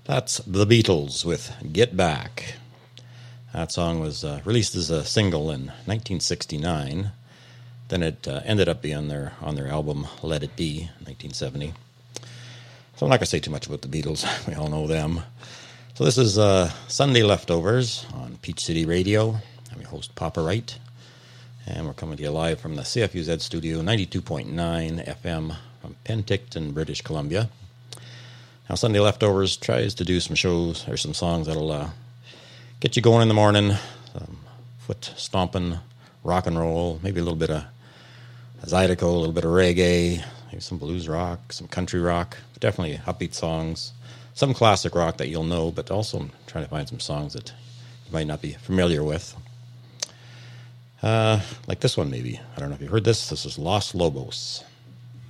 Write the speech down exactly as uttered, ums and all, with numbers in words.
That's The Beatles with Get Back. That song was uh, released as a single in nineteen sixty-nine. Then it uh, ended up being their, on their album Let It Be, nineteen seventy. So I'm not going to say too much about the Beatles. We all know them. So this is uh, Sunday Leftovers on Peach City Radio. I'm your host, Papa Wright. And we're coming to you live from the C F U Z studio, ninety-two point nine F M from Penticton, British Columbia. Now, Sunday Leftovers tries to do some shows or some songs that'll uh, get you going in the morning, um, foot stomping, rock and roll, maybe a little bit of Zydeco, a little bit of reggae, maybe some blues rock, some country rock, definitely upbeat songs, some classic rock that you'll know, but also I'm trying to find some songs that you might not be familiar with. Uh, like this one, maybe. I don't know if you've heard this. This is Los Lobos.